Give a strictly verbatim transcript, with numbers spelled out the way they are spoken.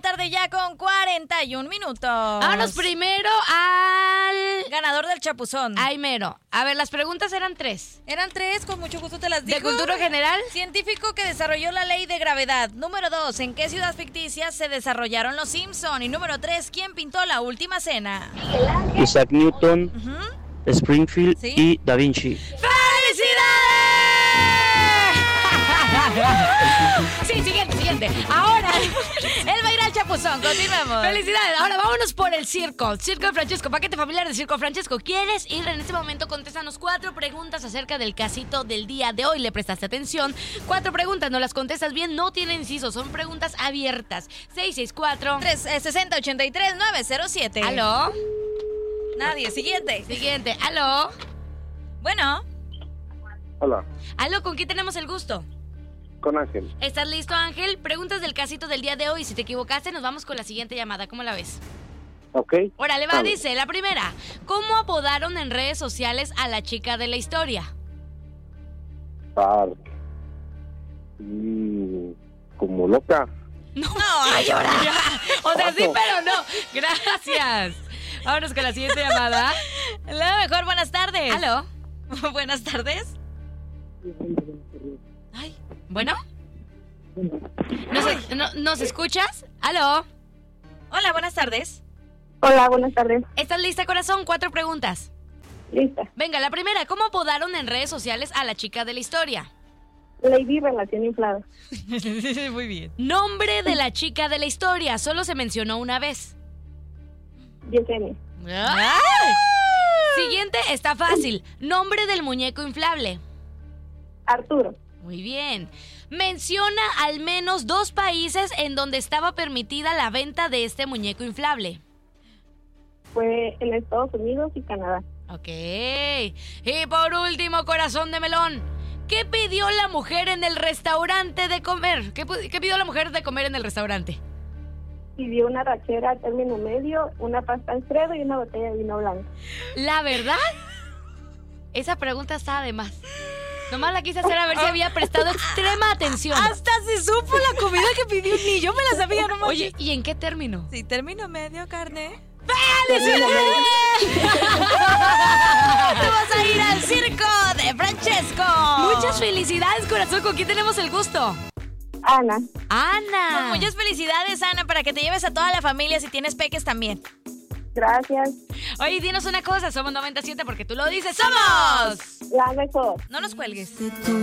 tarde ya con cuarenta y un minutos. Vámonos primero al... ganador del chapuzón. Ay, mero. A ver, las preguntas eran tres. Eran tres, con mucho gusto te las digo. ¿De cultura general? Científico que desarrolló la ley de gravedad. Número dos, ¿en qué ciudad ficticia se desarrollaron los Simpson? Y número tres, ¿quién pintó la última cena? Isaac Newton, Uh-huh. Springfield ¿Sí? y Da Vinci. ¡Felicidades! Sí, siguiente, siguiente. Ahora, Él va a ir al chapuzón, continuemos. felicidades. Ahora vámonos por el circo. Circo de Francesco, paquete familiar de Circo Francesco. ¿Quieres ir en este momento? Contéstanos cuatro preguntas acerca del casito del día de hoy. ¿Le prestaste atención? Cuatro preguntas, no las contestas bien, no tienen incisos, son preguntas abiertas. seis seis cuatro tres, eh, sesenta, ochenta y tres, nueve cero siete. ¿Aló? Nadie, siguiente. Siguiente. ¿Aló? Bueno, Hola, ¿Aló? ¿Con quién tenemos el gusto? con Ángel. ¿Estás listo, Ángel? Preguntas del casito del día de hoy. Si te equivocaste, nos vamos con la siguiente llamada. ¿Cómo la ves? Ok. Órale, va, Vale. dice la primera. ¿Cómo apodaron en redes sociales a la chica de la historia? Park. Mm, como loca. No, ay, llora. O sea, sí, pero no. Gracias. Vámonos con la siguiente llamada. la mejor, buenas tardes. ¿Aló? Buenas tardes. Ay, ¿bueno? ¿Nos, no- ¿Nos escuchas? ¿Aló? Hola, buenas tardes. Hola, buenas tardes. ¿Estás lista, corazón? Cuatro preguntas. Lista. Venga, la primera. ¿Cómo apodaron en redes sociales a la chica de la historia? Lady Relación Inflada. Muy bien. Nombre de la chica de la historia. Solo se mencionó una vez. Yesenia. Siguiente está fácil. Nombre del muñeco inflable. Arturo. Muy bien. Menciona al menos dos países en donde estaba permitida la venta de este muñeco inflable. Fue en Estados Unidos y Canadá. Ok. Y por último, corazón de melón. ¿Qué pidió la mujer en el restaurante de comer? ¿Qué, pu- qué pidió la mujer de comer en el restaurante? Pidió una rachera a término medio, una pasta Alfredo y una botella de vino blanco. La verdad, esa pregunta está de más. Nomás la quise hacer a ver si había prestado extrema atención. Hasta se supo la comida que pidió, ni yo me la sabía, no Oye, ¿y en qué término? si término medio, carne. Término medio. Te vas a ir al circo de Francesco. Muchas felicidades, corazón. ¿Con quién tenemos el gusto? Ana. Ana. Pues muchas felicidades, Ana, para que te lleves a toda la familia si tienes peques también. Gracias. Oye, dinos una cosa. Somos noventa y siete porque tú lo dices. ¡Somos! La mejor. No nos cuelgues.